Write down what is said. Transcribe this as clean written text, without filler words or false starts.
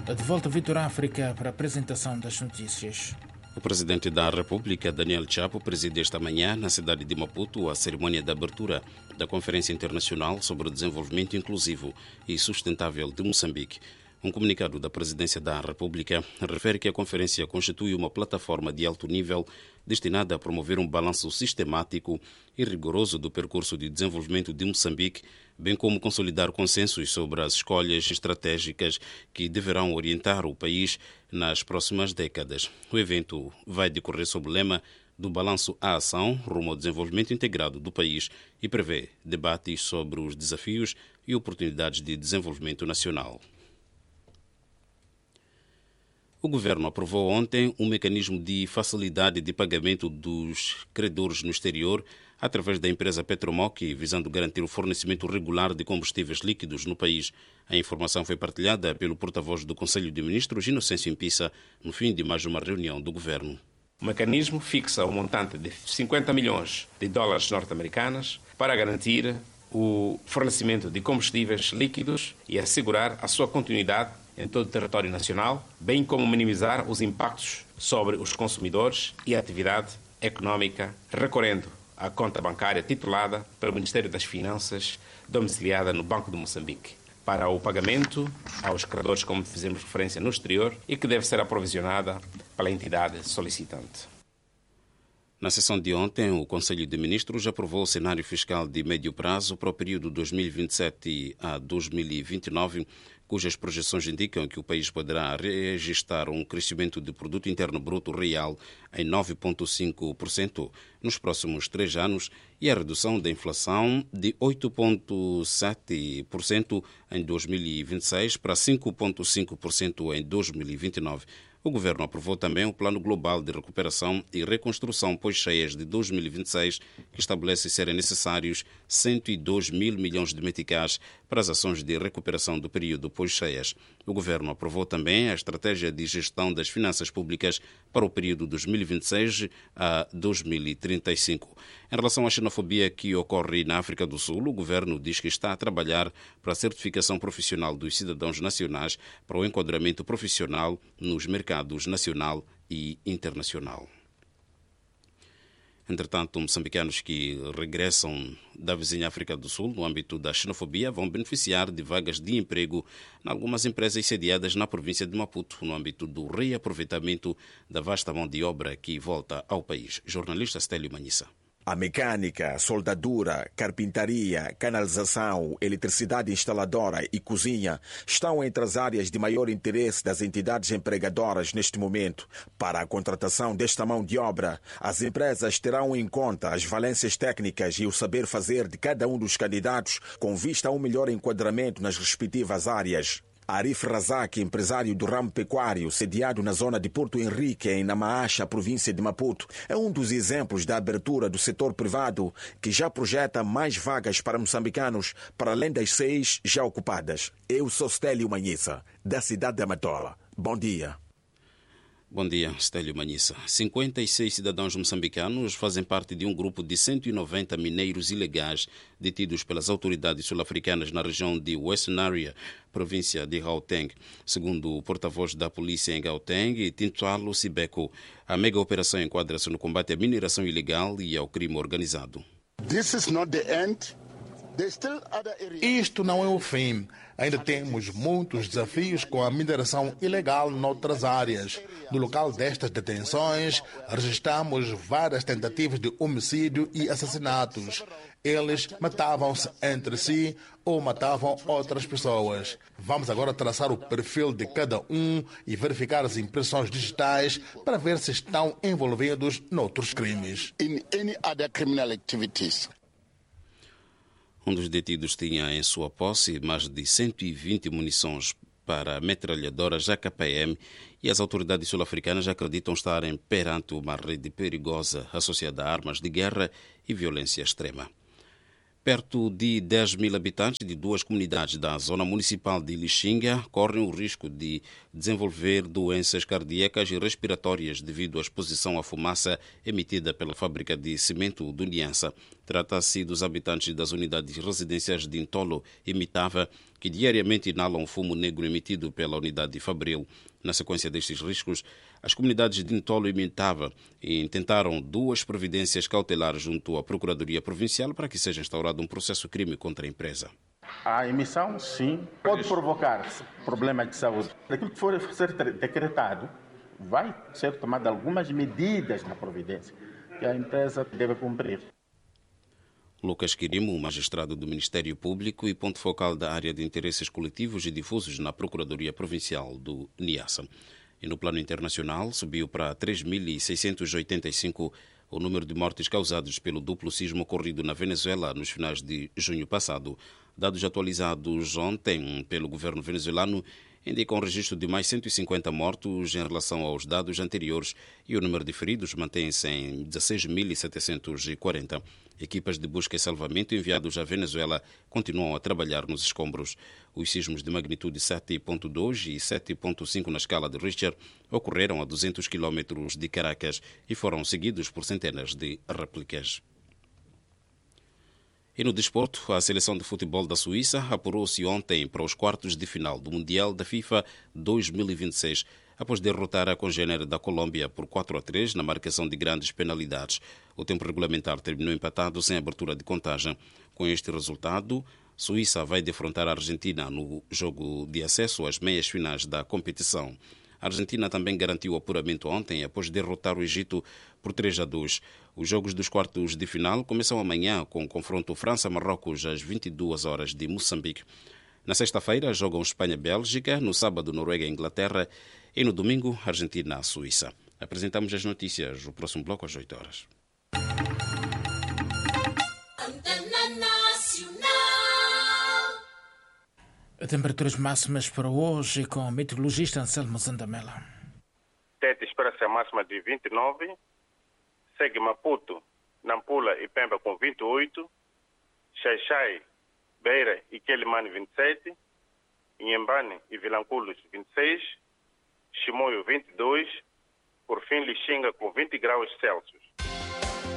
De volta a Vitor África para a apresentação das notícias. O presidente da República, Daniel Chapo, preside esta manhã, na cidade de Maputo, a cerimônia de abertura da Conferência Internacional sobre o Desenvolvimento Inclusivo e Sustentável de Moçambique. Um comunicado da Presidência da República refere que a conferência constitui uma plataforma de alto nível destinada a promover um balanço sistemático e rigoroso do percurso de desenvolvimento de Moçambique, bem como consolidar consensos sobre as escolhas estratégicas que deverão orientar o país nas próximas décadas. O evento vai decorrer sob o lema do balanço à ação rumo ao desenvolvimento integrado do país e prevê debates sobre os desafios e oportunidades de desenvolvimento nacional. O governo aprovou ontem um mecanismo de facilidade de pagamento dos credores no exterior através da empresa Petromoc, visando garantir o fornecimento regular de combustíveis líquidos no país. A informação foi partilhada pelo porta-voz do Conselho de Ministros, Inocêncio Impissa, no fim de mais uma reunião do governo. O mecanismo fixa um montante de 50 milhões de dólares norte-americanos para garantir o fornecimento de combustíveis líquidos e assegurar a sua continuidade em todo o território nacional, bem como minimizar os impactos sobre os consumidores e a atividade económica, recorrendo à conta bancária titulada pelo Ministério das Finanças, domiciliada no Banco de Moçambique, para o pagamento aos credores, como fizemos referência no exterior, e que deve ser aprovisionada pela entidade solicitante. Na sessão de ontem, o Conselho de Ministros aprovou o cenário fiscal de médio prazo para o período 2027 a 2029, cujas projeções indicam que o país poderá registrar um crescimento de produto interno bruto real em 9,5% nos próximos 3 anos e a redução da inflação de 8,7% em 2026 para 5,5% em 2029. O governo aprovou também o Plano Global de Recuperação e Reconstrução pós-cheias de 2026, que estabelece serem necessários 102 mil milhões de meticais para as ações de recuperação do período pós-cheias. O governo aprovou também a Estratégia de Gestão das Finanças Públicas para o período 2026 a 2035. Em relação à xenofobia que ocorre na África do Sul, o governo diz que está a trabalhar para a certificação profissional dos cidadãos nacionais para o enquadramento profissional nos mercados nacional e internacional. Entretanto, moçambicanos que regressam da vizinha África do Sul no âmbito da xenofobia vão beneficiar de vagas de emprego em algumas empresas sediadas na província de Maputo, no âmbito do reaproveitamento da vasta mão de obra que volta ao país. Jornalista Stélio Manhissa. A mecânica, soldadura, carpintaria, canalização, eletricidade instaladora e cozinha estão entre as áreas de maior interesse das entidades empregadoras neste momento. Para a contratação desta mão de obra, as empresas terão em conta as valências técnicas e o saber fazer de cada um dos candidatos com vista a um melhor enquadramento nas respectivas áreas. Arif Razak, empresário do ramo pecuário, sediado na zona de Porto Henrique, em Namaacha, província de Maputo, é um dos exemplos da abertura do setor privado, que já projeta mais vagas para moçambicanos, para além das 6 já ocupadas. Eu sou Stélio Manhissa, da cidade da Matola. Bom dia. Bom dia, Stélio Manhissa. 56 cidadãos moçambicanos fazem parte de um grupo de 190 mineiros ilegais detidos pelas autoridades sul-africanas na região de Western Area, província de Gauteng. Segundo o porta-voz da polícia em Gauteng, Tintualo Sibeko, a mega-operação enquadra-se no combate à mineração ilegal e ao crime organizado. This is not the end. Isto não é o fim. Ainda temos muitos desafios com a mineração ilegal noutras áreas. No local destas detenções, registramos várias tentativas de homicídio e assassinatos. Eles matavam-se entre si ou matavam outras pessoas. Vamos agora traçar o perfil de cada um e verificar as impressões digitais para ver se estão envolvidos noutros crimes. In any other criminal activities. Um dos detidos tinha em sua posse mais de 120 munições para metralhadoras AKPM e as autoridades sul-africanas acreditam estarem perante uma rede perigosa associada a armas de guerra e violência extrema. Perto de 10 mil habitantes de duas comunidades da zona municipal de Lixinga correm o risco de desenvolver doenças cardíacas e respiratórias devido à exposição à fumaça emitida pela fábrica de cimento do Niassa. Trata-se dos habitantes das unidades residenciais de Intolo e Mitava, que diariamente inalam fumo negro emitido pela unidade Fabril. Na sequência destes riscos, as comunidades de Intolo e Mitava intentaram duas providências cautelares junto à Procuradoria Provincial para que seja instaurado um processo crime contra a empresa. A emissão, sim, pode provocar problemas de saúde. Daquilo que for ser decretado, vai ser tomada algumas medidas na providência que a empresa deve cumprir. Lucas Quirimo, magistrado do Ministério Público e ponto focal da área de interesses coletivos e difusos na Procuradoria Provincial do Niassa. E no plano internacional, subiu para 3.685 o número de mortes causados pelo duplo sismo ocorrido na Venezuela nos finais de junho passado. Dados atualizados ontem pelo governo venezuelano indicam um registro de mais 150 mortos em relação aos dados anteriores e o número de feridos mantém-se em 16.740. Equipas de busca e salvamento enviados à Venezuela continuam a trabalhar nos escombros. Os sismos de magnitude 7.2 e 7.5 na escala de Richter ocorreram a 200 quilómetros de Caracas e foram seguidos por centenas de réplicas. E no desporto, a seleção de futebol da Suíça apurou-se ontem para os quartos de final do Mundial da FIFA 2026, após derrotar a congênere da Colômbia por 4-3 na marcação de grandes penalidades. O tempo regulamentar terminou empatado sem abertura de contagem. Com este resultado, Suíça vai defrontar a Argentina no jogo de acesso às meias finais da competição. A Argentina também garantiu o apuramento ontem após derrotar o Egito por 3-2. Os jogos dos quartos de final começam amanhã com o confronto França-Marrocos às 22 horas de Moçambique. Na sexta-feira jogam Espanha-Bélgica, no sábado Noruega-Inglaterra e no domingo Argentina-Suíça. Apresentamos as notícias, o próximo bloco às 8 horas. Temperaturas máximas para hoje com o meteorologista Anselmo Zandamela. Tete espera-se a máxima de 29, segue Maputo, Nampula e Pemba com 28, Xaixai, Beira e Quelimane 27, Inhambane e Vilanculos 26, Chimoio 22, por fim Lixinga com 20 graus Celsius.